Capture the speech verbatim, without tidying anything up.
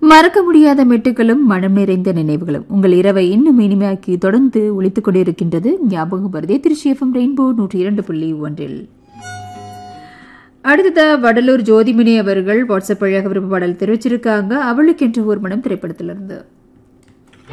மறக்க முடியாத மெட்டுகளும் மனம் நிறைந்த நினைவுகளும் உங்கள் இரவை இன்னும் இனிமையாக்கி தொடர்ந்து ஒலித்துக் கொண்டிருக்கின்றது. ஞாபகம் வருதே திருச்சி எஃப்எம் ரெயின்போ நூற்றி இரண்டு புள்ளி ஒன்றில். அடுத்ததா வடலூர் ஜோதிமணி அவர்கள் வாட்ஸ்அப் வழியாக விருப்ப பாடல் தெரிவிச்சிருக்காங்க. அவளுக்கென்று ஒரு மனம் திரைப்படத்திலிருந்து.